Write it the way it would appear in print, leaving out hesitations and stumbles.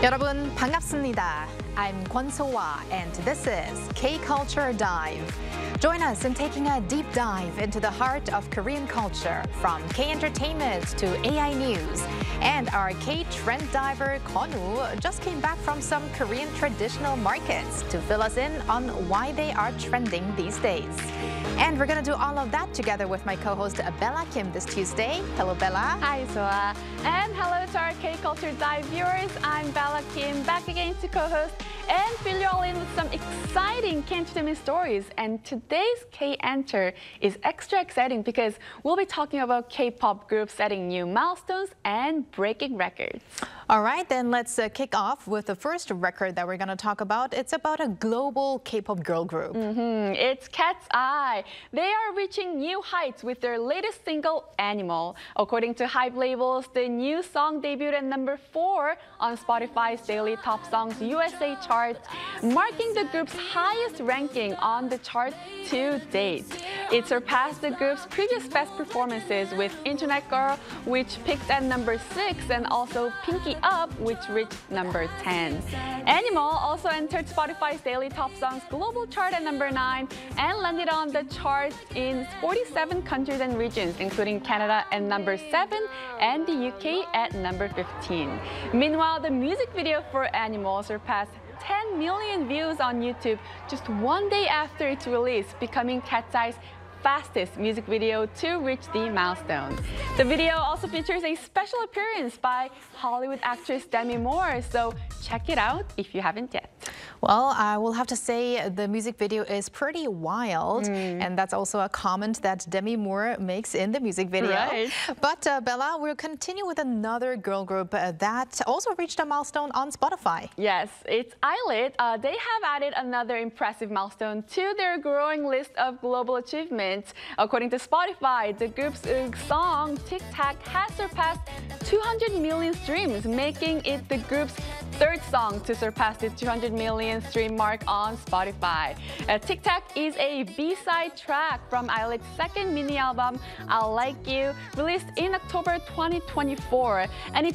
여러분 반갑습니다. I'm Kwon So-hwa and this is K-Culture Dive. Join us in taking a deep dive into the heart of Korean culture, from K-entertainment to AI news. And our K-trend diver Kwon-woo just came back from some Korean traditional markets to fill us in on why they are trending these days. And we're going to do all of that together with my co-host Bella Kim this Tuesday. Hello, Bella. Hi, Soa. And hello to our K-Culture Dive viewers. I'm Bella Kim, back again to co-host and fill you all in with some exciting K-entertainment stories. And today's K-Enter is extra exciting because we'll be talking about K-pop groups setting new milestones and breaking records. All right, then let's kick off with the first record that we're going to talk about. It's about a global K-pop girl group. It's Cat's Eye. They are reaching new heights with their latest single, Animal. According to Hype labels, the new song debuted at number 4 on Spotify's Daily Top Songs USA chart, marking the group's highest ranking on the chart to date. It surpassed the group's previous best performances with Internet Girl, which peaked at number 6, and also Pinky Up, which reached number 10. Animal also entered Spotify's Daily Top Songs global chart at number 9 and landed on the chart in 47 countries and regions, including Canada at number 7 and the UK at number 15. Meanwhile, the music video for Animal surpassed 10 million views on YouTube just one day after its release, becoming Cat's Eye's fastest music video to reach the milestone. The video also features a special appearance by Hollywood actress Demi Moore, so check it out if you haven't yet. Well, I will have to say the music video is pretty wild, and that's also a comment that Demi Moore makes in the music video. Right. But Bella, we'll continue with another girl group that also reached a milestone on Spotify. Yes, it's Islet. They have added another impressive milestone to their growing list of global achievements. According to Spotify, the group's song Tic Tac has surpassed 200 million streams, making it the group's third song to surpass the 200 million stream mark on Spotify. Tic Tac is a B-side track from Islet's second mini album, I Like You, released in October 2024. And it